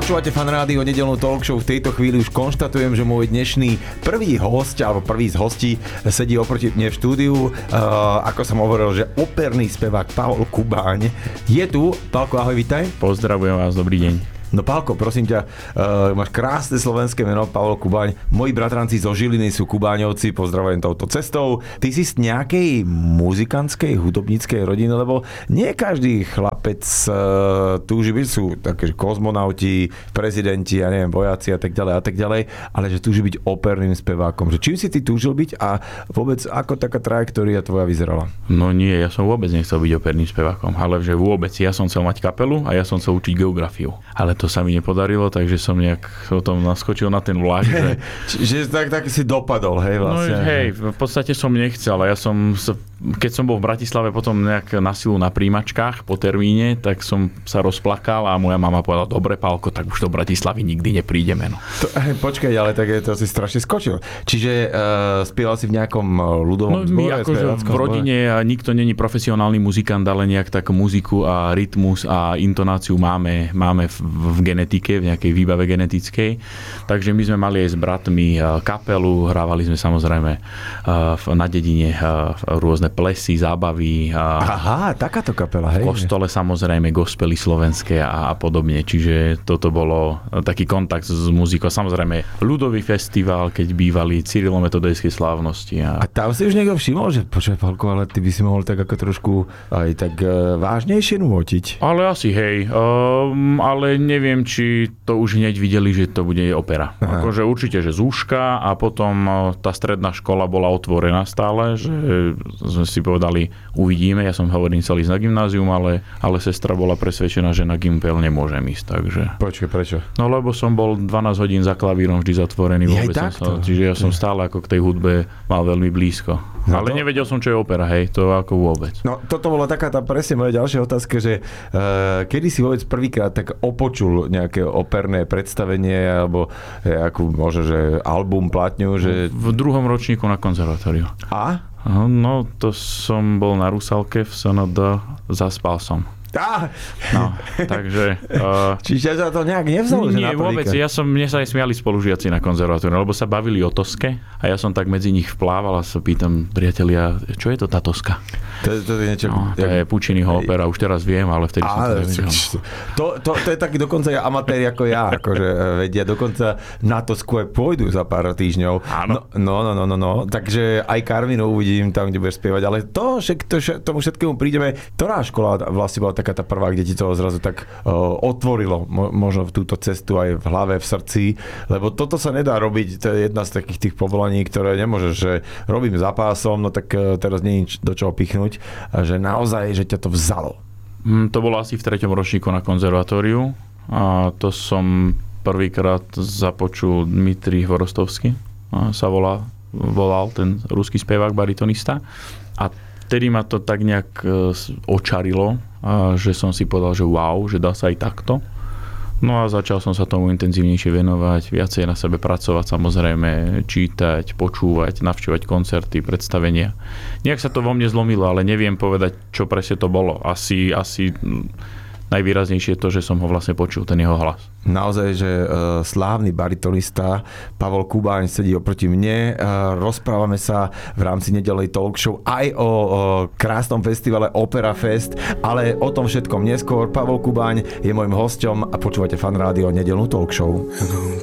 Počúvate Fan Rádio, nedeľnú talk show. V tejto chvíli už konštatujem, že môj dnešný prvý host, alebo prvý z hostí sedí oproti mne v štúdiu. Ako som hovoril, že operný spevák Pavol Kubáň je tu. Pálko, ahoj, vitaj. Pozdravujem vás, dobrý deň. No Pálko, prosím ťa, máš krásne slovenské meno, Pavol Kubáň. Moji bratranci zo Žiliny sú Kubáňovci, pozdravujem touto cestou. Ty si z nejakej muzikantskej, hudobníckej rodiny, lebo nie každý chlapec túži byť, sú také kozmonauti, prezidenti, ja neviem, vojaci a tak ďalej, ale že túži byť operným spevákom. Že čím si ty túžil byť a vôbec ako taká trajektória tvoja vyzerala? No nie, ja som vôbec nechcel byť operným spevákom, ale že vôbec. Ja som chcel mať kapelu a ja som chcel učiť geografiu. Ale to sa mi nepodarilo, takže som nejak o tom naskočil na ten vlak. Že tak si dopadol, hej, vlastne. No hej, v podstate som nechcel. Ja som, keď som bol v Bratislave potom nejak na silu na príjmačkách po termíne, tak som sa rozplakal a moja mama povedala, dobre, Pálko, tak už do Bratislavy nikdy neprídeme. No. Počkaj, ale tak to si strašne skočil. Čiže spieval si v nejakom ľudovom zbore? My akože v rodine nikto není profesionálny muzikant, ale nejak tak muziku a rytmus a intonáciu máme v genetike, v nejakej výbave genetickej. Takže my sme mali aj s bratmi kapelu, hrávali sme samozrejme na dedine rôzne plesy, zábavy. Aha, takáto kapela, hej. V kostole samozrejme gospely slovenské a podobne. Čiže toto bolo taký kontakt s muzikou. Samozrejme ľudový festival, keď bývali cyrilometodejskej slávnosti. A tam si už niekto všimol, že počkaj, Pálko, ale ty by si mohol tak ako trošku aj tak vážnejšie nôtiť. Ale asi hej. Ale neviem, či to už hneď videli, že to bude opera. Akože určite, že Zúška a potom tá stredná škola bola otvorená stále, že sme si povedali, uvidíme. Ja som hovoril, chcel ísť na gymnázium, ale sestra bola presvedčená, že na gympel nemôžem ísť, takže... Počkaj, prečo? No lebo som bol 12 hodín za klavírom vždy zatvorený. Čiže ja som stále ako k tej hudbe mal veľmi blízko. No ale nevedel som, čo je opera, hej, to ako vôbec. No toto bola taká tá presne moja ďalšia otázka, že kedy si vôbec prvýkrát tak opočul nejaké operné predstavenie, alebo akú možno, že album, platňu, že... V druhom ročníku na konzervatóriu. A? No, to som bol na Rusalke v SND, zaspal som. No, takže... Čiže sa to nejak nevzalo? Nie, vôbec. Mne sa aj smiali spolužiaci na konzervatóriu, lebo sa bavili o Toske a ja som tak medzi nich vplával a sa pýtam, priatelia, čo je to tá Toska? To je niečo... No, to je Pucciniho opera, už teraz viem, ale vtedy som to nevedel. To je taký dokonca amatéri ako ja, akože vedia, dokonca na Tosku aj pôjdu za pár týždňov. Áno. No. Takže aj Karvinu uvidím tam, kde budeš spievať, ale tomu všetkému prídeme. Ktorá škola vlastne bola taká tá prvá, kde ti to zrazu tak otvorilo možno v túto cestu aj v hlave, v srdci, lebo toto sa nedá robiť, to je jedna z takých tých povolaní, ktoré nemôžeš, že robím za pásom, no tak teraz nie je do čoho pichnúť, a že naozaj, že ťa to vzalo. To bolo asi v 3. ročníku na konzervatóriu a to som prvýkrát započul Dmitrij Hvorostovský, sa volal ten ruský spevák, baritonista a vtedy ma to tak nejak očarilo, že som si povedal, že wow, že dá sa aj takto. No a začal som sa tomu intenzívnejšie venovať, viacej na sebe pracovať, samozrejme, čítať, počúvať, navštevovať koncerty, predstavenia. Nejak sa to vo mne zlomilo, ale neviem povedať, čo presne to bolo. Asi najvýraznejšie je to, že som ho vlastne počul, ten jeho hlas. Naozaj, že slávny baritonista Pavol Kubáň sedí oproti mne. Rozprávame sa v rámci nedelej talk show aj o krásnom festivale Opera Fest, ale o tom všetkom neskôr. Pavol Kubáň je môjim hosťom a počúvate Fan Rádio nedeľnú talk show.